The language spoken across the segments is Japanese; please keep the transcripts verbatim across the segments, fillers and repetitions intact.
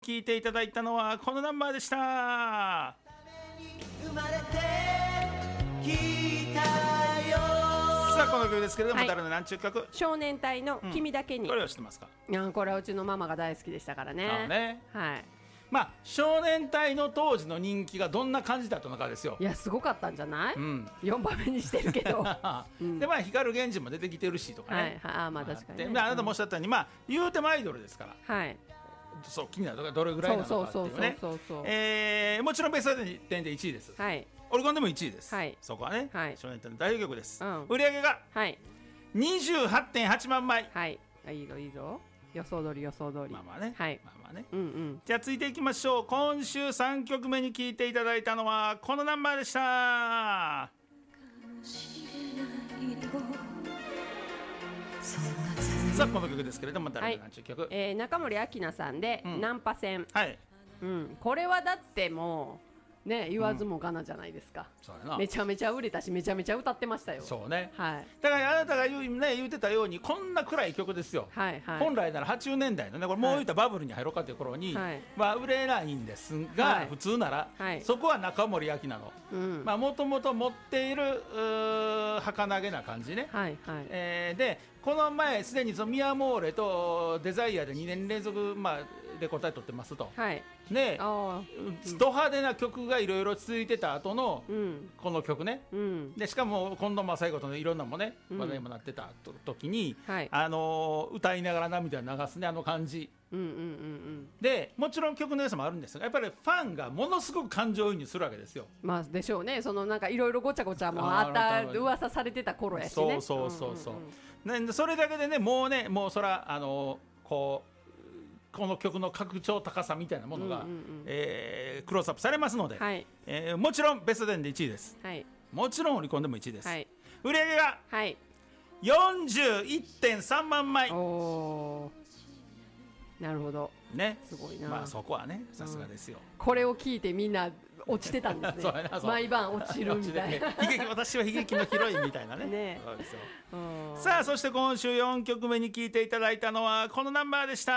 聞いていただいたのはこのナンバーでした。生まれてきたよ。さあこの曲ですけれども、はい、誰の何ちゅう曲？ 少年隊の君だけに、 うん、これを知ってますか？ いやこれはうちのママが大好きでしたからね。 ああね、 はい。 まあ少年隊の当時の人気がどんな感じだったのかですよ。 いやすごかったんじゃない？うん、よんばんめにしてるけど、 うん、でまあ光源氏も出てきてるしとかね、 はい、あまあ確かに、ね、 であなたもおっしゃったように、まあ言うてもアイドルですから、 はい、 そう気になるとかどれぐらいなのかっていうね。もちろんベストテンでいちいです、はい、オリコンでもいちいです、はい、そこはね、はい、少年隊の代表曲です、うん、売り上げが にじゅうはってんはちまんまい、はい、 いいぞいいぞ、予想通り予想通り。 まあまあね、はい、まあまあね、 うんうん、 じゃあ続いていきましょう。今週さんきょくめに聴いていただいたのはこのナンバーでした。さあこの曲ですけれども誰の何ちゅう曲？ はい、えー、中森明菜さんで、うん、ナンパ戦、 はい、 うん、これはだってもうね言わずもがなじゃないですか、うん、そうやな、めちゃめちゃ売れたしめちゃめちゃ歌ってましたよ。 そうね、 はい、 だからあなたが言う、ね、言うてたようにこんな暗い曲ですよ、はいはい、本来ならはちじゅうねんだいのねこれもう言ったバブルに入ろうかという頃に、はい、まあ、売れないんですが、はい、普通なら、はい、そこは中森明菜のもともと持っている儚げな感じね、はいはい、えー、でこの前すでにそのミアモーレとデザイアでにねん連続、まあ、レコード取ってますと、はい、ね、ド派手な曲がいろいろ続いてた後の、うん、この曲ね、うん、でしかも近藤正彦とのいろんなもね話題にもなってた時に、うん、あの歌いながら涙を流すねあの感じ、うんうんうんうん、でもちろん曲の良さもあるんですがやっぱりファンがものすごく感情移入するわけですよ。まあでしょうね。そのなんかいろいろごちゃごちゃもあった噂されてた頃やしね。 そうそうそうそう、うんうん、ね、それだけでねもうねもうそらあのこうこの曲の格調高さみたいなものが、うんうんうん、えー、クロースアップされますので、はい、えー、もちろんベストテンでいちいです、はい、もちろんオリコンでもいちいです、はい、売上が よんじゅういってんさんまんまい。 おー、なるほどね、 すごいな。 まあそこはねさすがですよ、うん、 これを聞いてみんな落ちてたんですね毎晩落ちるみたいな悲劇私は悲劇のヒロインみたいな ね, ねそうですよ。さあそして今週よんきょくめに聴いていただいたのはこのナンバーでした。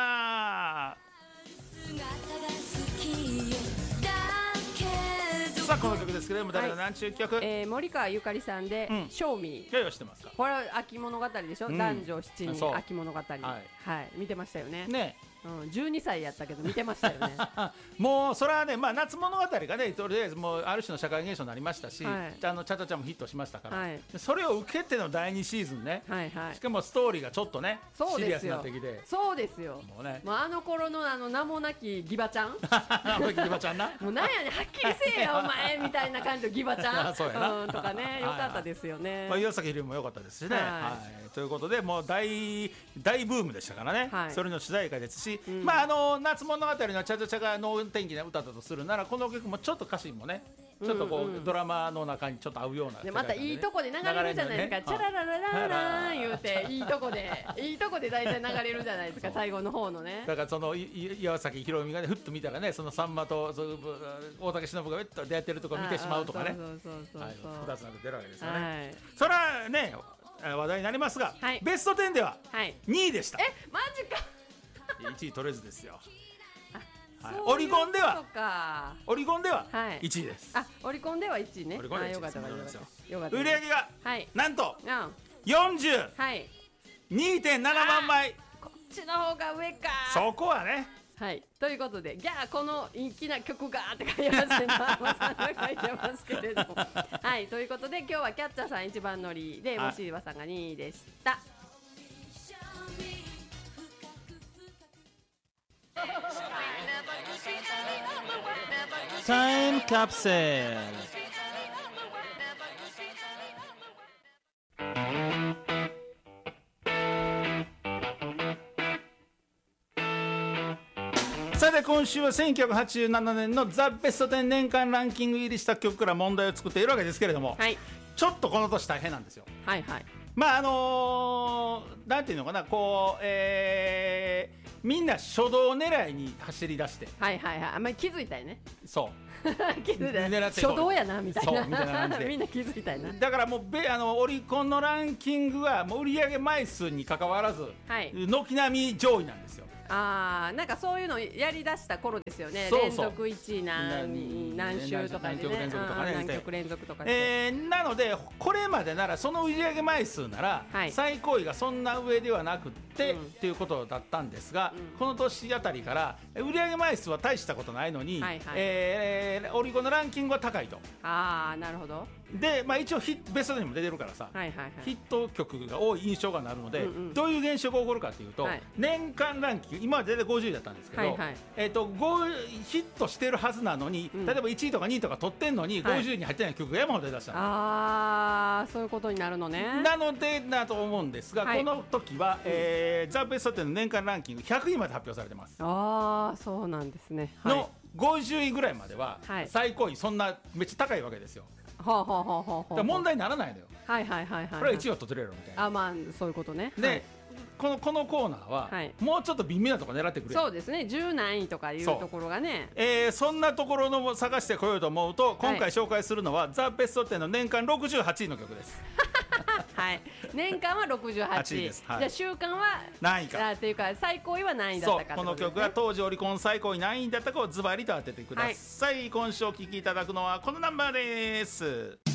さあこの曲ですけれども誰の何ちゅう曲？はい、 えー、森川ゆかりさんで「ショーミー」。 知ってますか？ これは秋物語でしょ、うん、男女しちにん秋物語、はい、はい、見てましたよね。ね、うん、じゅうにさいやったけど見てましたよねもうそれはね、まあ、夏物語がねとりあえずもうある種の社会現象になりましたし、はい、あのチャチャチャもヒットしましたから、はい、それを受けてのだいにシーズンね、はいはい、しかもストーリーがちょっとねシリアスになってきて。 そうですよ、もうね、もうあの頃のあの名もなきギバちゃん名もなきギバちゃんなもうなんやねんはっきりせえよお前みたいな感じのギバちゃんそうやな、うん、とかねよかったですよね、 まあ、岩崎宏美もよかったですしね、はいはい、ということでもう 大, 大ブームでしたからね、はい、それの主題歌ですし、うん、まああの夏物語のチャチャチャが能天気な歌だとするならこの曲もちょっと歌詞もねちょっとこう、うんうん、ドラマの中にちょっと合うような、 ね、またいいとこで流れるじゃないですか、ね、チャラララララーン言うていいとこでいいとこで大体流れるじゃないですか最後の方のね。だからその岩崎宏美がねふっと見たらねそのさんまとそ大竹しのぶが出会ってるところ見てしまうとかねふたつなんか出るわけですよね、はい、それはね話題になりますが、はい、ベストテンではにいでした、 はい、えマジかいちい取れずですよ。はい、オリコンではオリコンではいちいです、 はい、あオリコンではいちいね。 オリコンではいちいです。 よかった。 売り上げが、はい、なんと、うん、よんじゅうにてんななまんまい。 こっちの方が上か。 そこはね。 はい、ということで、ギャーこの粋な曲がって書いてますね。書いてますけれども、はい、ということで今日はキャッチャーさん一番乗りで、もしいわさんがにいでした。 タイムカプセル。さて今週はせんきゅうひゃくはちじゅうななねんのザ・ベストテン年間ランキング入りした曲から問題を作っているわけですけれども、はい、ちょっとこの年大変なんですよ。はいはい、まああのー、なんていうのかなこう、えー、みんな初動狙いに走り出してはいはいはいあんまり気づいたよね。 そう気づいた初動やなみたいな、みたいな感じでみんな気づいたよな。 だからもうベあのオリコンのランキングはもう売上枚数に関わらず、はい、軒並み上位なんですよ。 あーなんかそういうのやりだした頃ですよね。そうそう連続いちい何何週とかでね、何曲連続とかね、何曲連続とかで、 えー、なのでこれまでならその売上枚数なら、はい、最高位がそんな上ではなくってって、うん、いうことだったんですが、うん、この年あたりから売上枚数は大したことないのに、はいはい、えー、オリコンのランキングは高いと。 ああなるほど。 で、まあ、一応ヒットベストにも出てるからさ、はいはいはい、ヒット曲が多い印象がなるので、うんうん、どういう現象が起こるかというと、はい、年間ランキング今まで大体ごじゅういだったんですけど、はいはい、えー、とヒットしてるはずなのに、うん、例えばいちいとかにいとか取ってんのに、はい、ごじゅうに入ってない曲が山ほど出だしたの。 ああそういうことになるのね。 なのでなと思うんですが、はい、この時は、えー、ザ・ベストテンの年間ランキングひゃくいまで発表されてます。 ああそうなんですね、はい、 のごじゅういぐらいまでは、はい、最高位そんなめっちゃ高いわけですよ。はあはあはあはあ、問題にならないのよ。 はいはいはいはい、はい、 これはいちいは取ってるやろみたいな。 あまあそういうことね。 で、はい、このこのコーナーは、はい、もうちょっと微妙なところ狙ってくれ。 そうですね、じゅう何位とかいうところがね。 そ,、えー、そんなところの探してこようと思うと、今回紹介するのは、はい、ザ・ベストテンの年間ろくじゅうはちいの曲です。 はい、年間はろくじゅうはちいです、はい、じゃあ週間は何位かっていうか最高位は何位だったか、ね、 この曲が当時オリコン最高位何位だったかをズバリと当ててください、はい、今週お聴きいただくのはこのナンバーです。